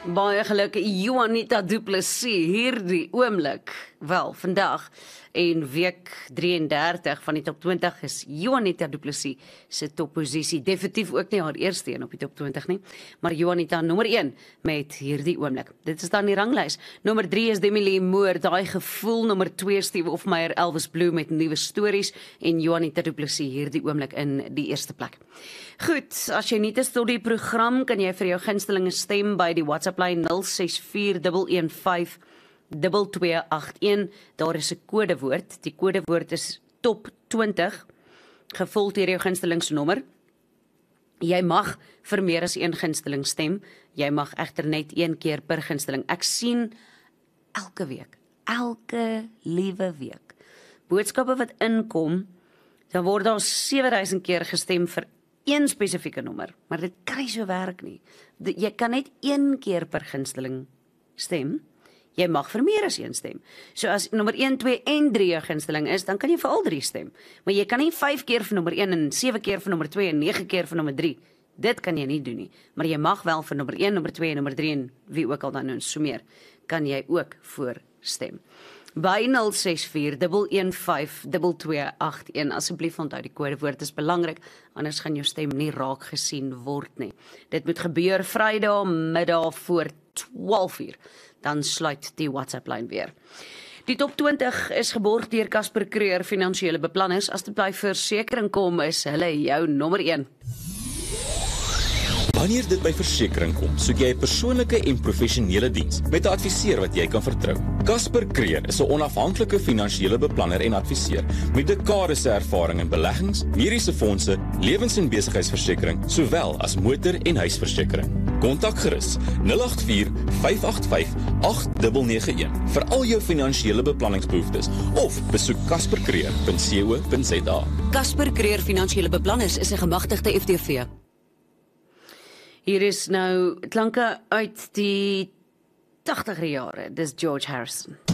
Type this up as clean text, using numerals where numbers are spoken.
Baie geluk, Juanita Du Plessis, hierdie oomblik, wel, vandag, en week 33 van die top 20 is Juanita Du Plessis se topposisie, definitief ook nie haar eerste een op die top 20 nie, maar Juanita nommer 1 met hierdie oomblik. Dit is dan die ranglys. Nommer 3 is Demi Lee Moore, daai gevoel, nommer 2 Steve Hofmeyer, Elvis Blue met nuwe stories, en Juanita Du Plessis hierdie oomblik in die eerste plek. Goed, as jy nie is tot die program, kan jy vir jou gunstelinge stem by die WhatsApp lyn 0641152281. Daar is 'n kodewoord. Die kodewoord is top 20, gevolg deur jou gunstelingsnommer. Jy mag vir meer as een gunsteling stem. Jy mag egter net een keer per gunsteling. Ek sien elke week, elke liewe week, boodskappe wat inkom, dan word daar 7000 keer gestem vir een spesifieke nommer, maar dit kan nie so werk nie. Jy kan net een keer per gunsteling stem. Jy mag vir meer as een stem. So as nommer 1, 2 en 3 jou gunsteling is, dan kan jy vir al 3 stem. Maar jy kan nie 5 keer vir nommer 1 en 7 keer vir nommer 2 en 9 keer vir nommer 3. Dit kan jy nie doen nie. Maar jy mag wel vir nommer 1, nommer 2 en nommer 3 en wie ook al dan nou so meer, kan jy ook voor stem. By 0641152281, asseblief onthou die kodewoord is belangrik, anders gaan jou stem nie raak gesien word nie. Dit moet gebeur Vrydag middag voor 12:00, dan sluit die WhatsApp lyn weer. Die top 20 is geborg deur Casper Creer, finansiële beplanners. As dit by versekering kom, is hulle jou nommer 1. Wanneer dit by versekering kom, soek jy 'n persoonlike en professionele diens met 'n adviseur wat jy kan vertrou. Casper Creer is 'n onafhanklike finansiële beplanner en adviseur met dekades ervaring in beleggings, mediese fondse, lewens- en besigheidsversekering, sowel as motor- en huisversekering. Kontak gerus 084-585-8991 vir al jou finansiële beplanningsbehoeftes of besoek caspercreer.co.za. Casper Creer Finansiële Beplanners is 'n gemagtigde FDV. Hier is nou klanke uit die 80er jare. Dis George Harrison.